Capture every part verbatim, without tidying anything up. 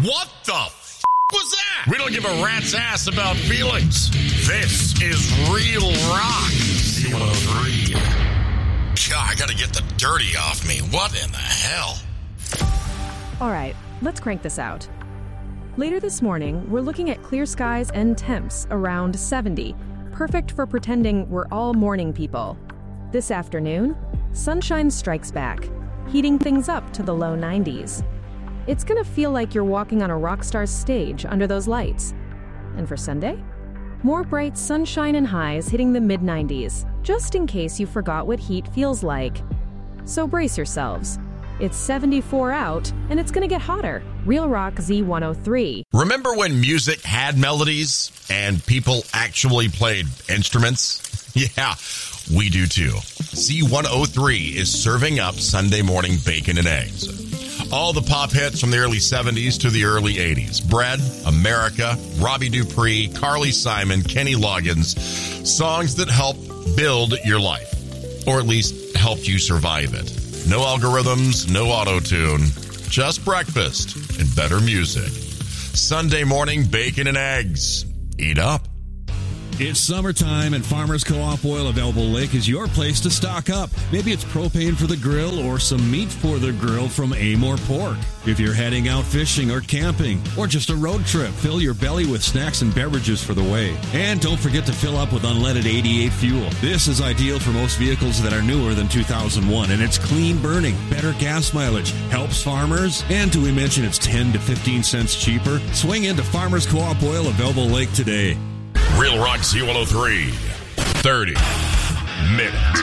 What the f*** was that? We don't give a rat's ass about feelings. This is Real Rock. Z one oh three. God, I gotta get the dirty off me. What in the hell? All right, let's crank this out. Later this morning, we're looking at clear skies and temps around seventy, perfect for pretending we're all morning people. This afternoon, sunshine strikes back, heating things up to the low nineties. It's gonna feel like you're walking on a rock star's stage under those lights. And for Sunday, more bright sunshine and highs hitting the mid nineties, just in case you forgot what heat feels like. So brace yourselves. It's seventy-four out, and it's gonna get hotter. Real Rock Z one oh three. Remember when music had melodies and people actually played instruments? Yeah, we do too. Z one oh three is serving up Sunday morning bacon and eggs. All the pop hits from the early seventies to the early eighties. Bread, America, Robbie Dupree, Carly Simon, Kenny Loggins. Songs that help build your life, or at least helped you survive it. No algorithms, no auto-tune, just breakfast and better music. Sunday morning bacon and eggs. Eat up. It's summertime, and Farmers Co-op Oil of Elbow Lake is your place to stock up. Maybe it's propane for the grill or some meat for the grill from Amore Pork. If you're heading out fishing or camping or just a road trip, fill your belly with snacks and beverages for the way. And don't forget to fill up with unleaded eighty-eight fuel. This is ideal for most vehicles that are newer than two thousand one, and it's clean burning, better gas mileage, helps farmers, and do we mention it's ten to fifteen cents cheaper? Swing into Farmers Co-op Oil of Elbow Lake today. Real Rock Z one oh three. thirty minute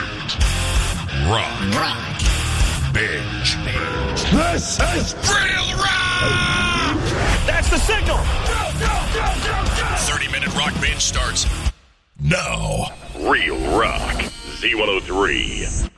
rock. Rock. Binge. This is Real Rock! That's the signal! thirty minute rock binge starts now. Real Rock Z one oh three.